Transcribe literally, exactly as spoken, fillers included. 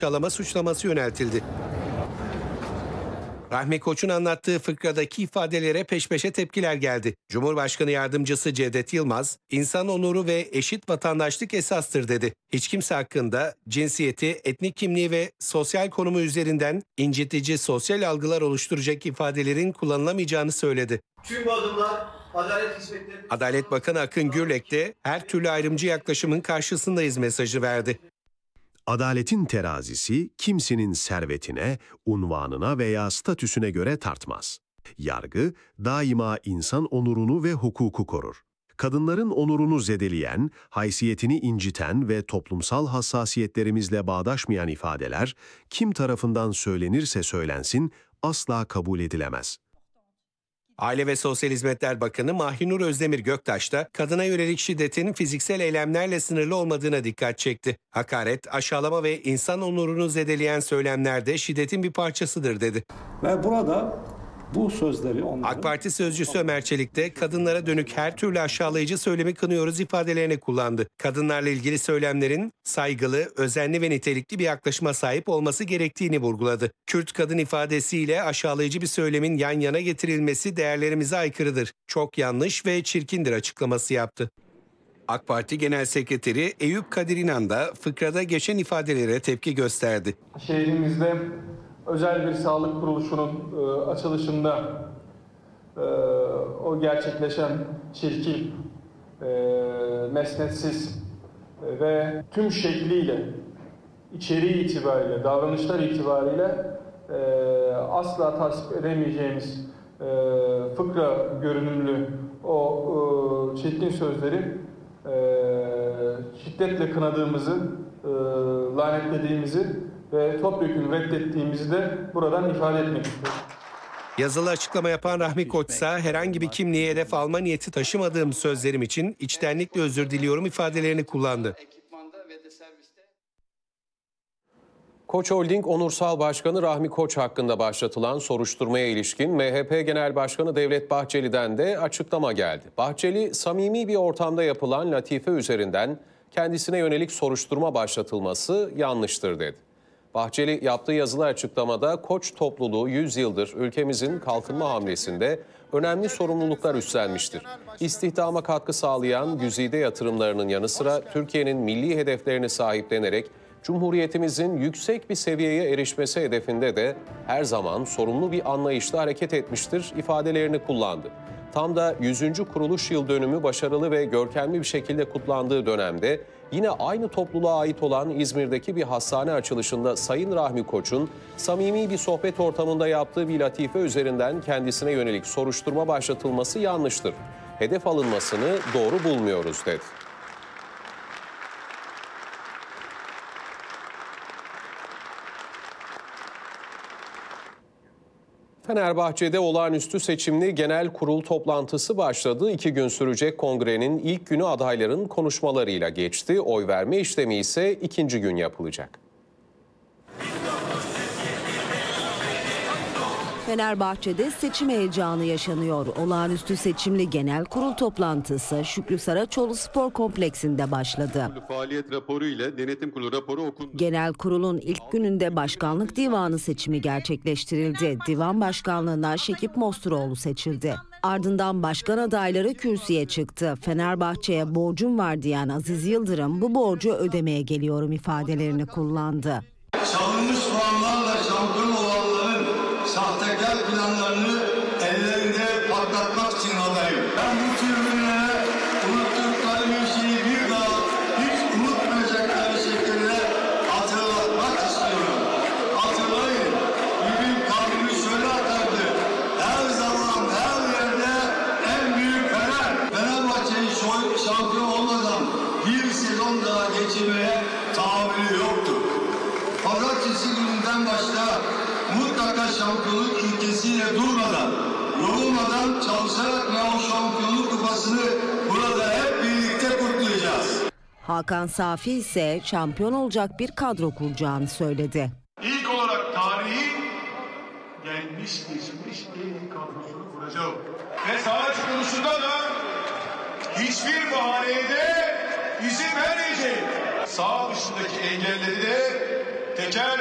aşağılama suçlaması yöneltildi. Rahmi Koç'un anlattığı fıkradaki ifadelere peş peşe tepkiler geldi. Cumhurbaşkanı Yardımcısı Cevdet Yılmaz, insan onuru ve eşit vatandaşlık esastır dedi. Hiç kimse hakkında cinsiyeti, etnik kimliği ve sosyal konumu üzerinden incitici sosyal algılar oluşturacak ifadelerin kullanılamayacağını söyledi. Tüm bu adımlar adalet hizmetleri... Adalet Bakanı Akın Gürlek de her türlü ayrımcı yaklaşımın karşısındayız mesajı verdi. Adaletin terazisi kimsenin servetine, unvanına veya statüsüne göre tartmaz. Yargı daima insan onurunu ve hukuku korur. Kadınların onurunu zedeleyen, haysiyetini inciten ve toplumsal hassasiyetlerimizle bağdaşmayan ifadeler kim tarafından söylenirse söylensin asla kabul edilemez. Aile ve Sosyal Hizmetler Bakanı Mahinur Özdemir Göktaş da kadına yönelik şiddetin fiziksel eylemlerle sınırlı olmadığına dikkat çekti. Hakaret, aşağılama ve insan onurunu zedeleyen söylemler de şiddetin bir parçasıdır dedi. Ve burada bu sözleri onların... AK Parti sözcüsü Ömer Çelik de kadınlara dönük her türlü aşağılayıcı söylemi kınıyoruz ifadelerini kullandı. Kadınlarla ilgili söylemlerin saygılı, özenli ve nitelikli bir yaklaşıma sahip olması gerektiğini vurguladı. Kürt kadın ifadesiyle aşağılayıcı bir söylemin yan yana getirilmesi değerlerimize aykırıdır. Çok yanlış ve çirkindir açıklaması yaptı. AK Parti Genel Sekreteri Eyüp Kadir İnan da fıkrada geçen ifadelere tepki gösterdi. Şehrimizde özel bir sağlık kuruluşunun e, açılışında e, o gerçekleşen çirkin, e, mesnetsiz e, ve tüm şekliyle, içeriği itibariyle, davranışlar itibariyle e, asla tasvip edemeyeceğimiz e, fıkra görünümlü o e, çirkin sözleri e, şiddetle kınadığımızı, e, lanetlediğimizi ve topyekun reddettiğimizi de buradan ifade etmek istiyorum. Yazılı açıklama yapan Rahmi Koç ise herhangi bir kimliğe hedef alma niyeti taşımadığım sözlerim için içtenlikle özür diliyorum ifadelerini kullandı. Koç Holding Onursal Başkanı Rahmi Koç hakkında başlatılan soruşturmaya ilişkin M H P Genel Başkanı Devlet Bahçeli'den de açıklama geldi. Bahçeli, samimi bir ortamda yapılan latife üzerinden kendisine yönelik soruşturma başlatılması yanlıştır dedi. Bahçeli yaptığı yazılı açıklamada Koç topluluğu yüz yıldır ülkemizin kalkınma hamlesinde önemli sorumluluklar üstlenmiştir. İstihdama katkı sağlayan güzide yatırımlarının yanı sıra Türkiye'nin milli hedeflerini sahiplenerek Cumhuriyetimizin yüksek bir seviyeye erişmesi hedefinde de her zaman sorumlu bir anlayışla hareket etmiştir ifadelerini kullandı. Tam da yüzüncü kuruluş yıl dönümü başarılı ve görkemli bir şekilde kutlandığı dönemde yine aynı topluluğa ait olan İzmir'deki bir hastane açılışında Sayın Rahmi Koç'un samimi bir sohbet ortamında yaptığı bir latife üzerinden kendisine yönelik soruşturma başlatılması yanlıştır. Hedef alınmasını doğru bulmuyoruz dedi. Fenerbahçe'de olağanüstü seçimli genel kurul toplantısı başladı. İki gün sürecek kongrenin ilk günü adayların konuşmalarıyla geçti. Oy verme işlemi ise ikinci gün yapılacak. Fenerbahçe'de seçim heyecanı yaşanıyor. Olağanüstü seçimli genel kurul toplantısı Şükrü Saraçoğlu Spor Kompleksinde başladı. Faaliyet raporu ile denetim kurulu raporu okundu. Genel kurulun ilk gününde başkanlık divanı seçimi gerçekleştirildi. Divan başkanlığına Şekip Mosturoğlu seçildi. Ardından başkan adayları kürsüye çıktı. Fenerbahçe'ye borcum var diyen Aziz Yıldırım bu borcu ödemeye geliyorum ifadelerini kullandı. Çalınmış puanlarla şampiyon olanların sahtekar planlarını ellerinde patlatmak için adayım. Ben bu tribünlere unuttukları bir şeyi bir daha hiç unutmayacakları şekilde hatırlatmak istiyorum. Hatırlayın, bir gün kalbimi şöyle atardı. Her zaman, her yerde en büyük Fener. Fenerbahçe'yi şampiyon olmadan bir sezon daha geçirmeye tahammülü yoktu. Pazartesi gününden başla mutlaka şampiyonluk ilkesiyle durmadan, yorulmadan çalışarak ve o şampiyonluk kupasını burada hep birlikte kutlayacağız. Hakan Safi ise şampiyon olacak bir kadro kuracağını söyledi. İlk olarak tarihi gelmiş geçmiş en iyi kadrosunu kuracağım. Ve sahaya çıkılışında da hiçbir bahaneye de izin vermeyeceğim. Sağ dışındaki engelleri de teker